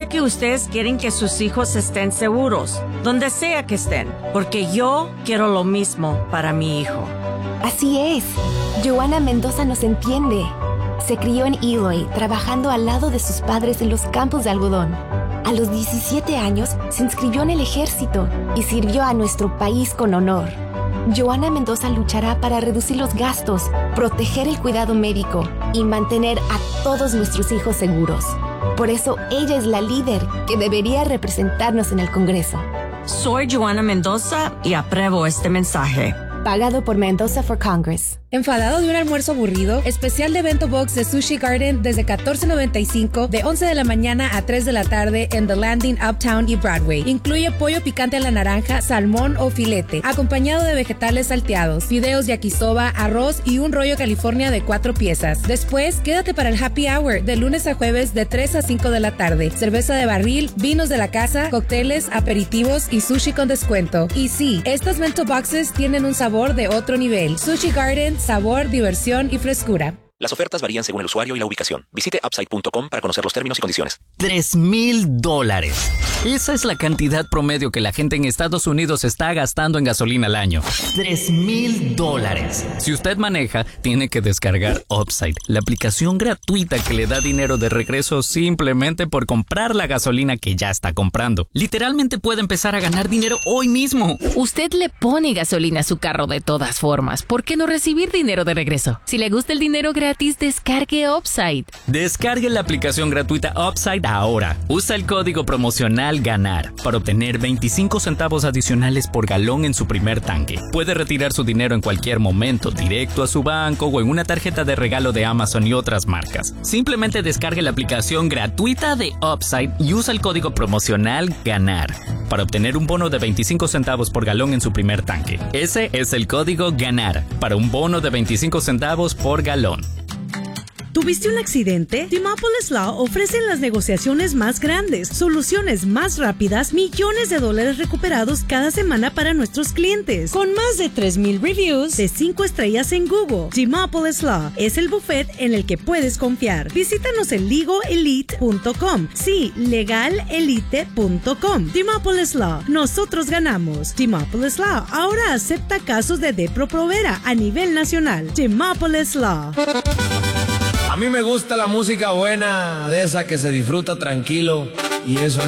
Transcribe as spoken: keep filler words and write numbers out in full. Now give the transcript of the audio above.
que ustedes quieren que sus hijos estén seguros, donde sea que estén, porque yo quiero lo mismo para mi hijo. Así es. Joana Mendoza nos entiende. Se crió en Eloy, trabajando al lado de sus padres en los campos de algodón. A los diecisiete años, se inscribió en el ejército y sirvió a nuestro país con honor. Joana Mendoza luchará para reducir los gastos, proteger el cuidado médico y mantener a todos nuestros hijos seguros. Por eso, ella es la líder que debería representarnos en el Congreso. Soy Joana Mendoza y apruebo este mensaje. Pagado por Mendoza for Congress. ¿Enfadado de un almuerzo aburrido? Especial de Bento Box de Sushi Garden desde catorce noventa y cinco de once de la mañana a tres de la tarde en The Landing, Uptown y Broadway. Incluye pollo picante a la naranja, salmón o filete, acompañado de vegetales salteados, fideos yakisoba, arroz y un rollo California de cuatro piezas. Después, quédate para el Happy Hour de lunes a jueves de tres a cinco de la tarde. Cerveza de barril, vinos de la casa, cócteles, aperitivos y sushi con descuento. Y sí, estas Bento Boxes tienen un sabor de otro nivel. Sushi Garden, sabor, diversión y frescura. Las ofertas varían según el usuario y la ubicación. Visite upside punto com para conocer los términos y condiciones. Tres mil dólares. Esa es la cantidad promedio que la gente en Estados Unidos está gastando en gasolina al año. Tres mil dólares. Si usted maneja, tiene que descargar Upside, la aplicación gratuita que le da dinero de regreso simplemente por comprar la gasolina que ya está comprando. Literalmente puede empezar a ganar dinero hoy mismo. Usted le pone gasolina a su carro de todas formas. ¿Por qué no recibir dinero de regreso? Si le gusta el dinero gratis, descargue Upside. Descargue la aplicación gratuita Upside ahora. Usa el código promocional GANAR para obtener veinticinco centavos adicionales por galón en su primer tanque. Puede retirar su dinero en cualquier momento, directo a su banco o en una tarjeta de regalo de Amazon y otras marcas. Simplemente descargue la aplicación gratuita de Upside y usa el código promocional GANAR para obtener un bono de veinticinco centavos por galón en su primer tanque. Ese es el código GANAR para un bono de veinticinco centavos por galón. ¿Tuviste un accidente? Demopolis Law ofrece las negociaciones más grandes, soluciones más rápidas, millones de dólares recuperados cada semana para nuestros clientes. Con más de tres mil reviews de cinco estrellas en Google, Demopolis Law es el buffet en el que puedes confiar. Visítanos en legal elite punto com. Sí, legal elite punto com. Demopolis Law. Nosotros ganamos. Demopolis Law ahora acepta casos de Depro Provera a nivel nacional. Demopolis Law. A mí me gusta la música buena, de esa que se disfruta tranquilo, y eso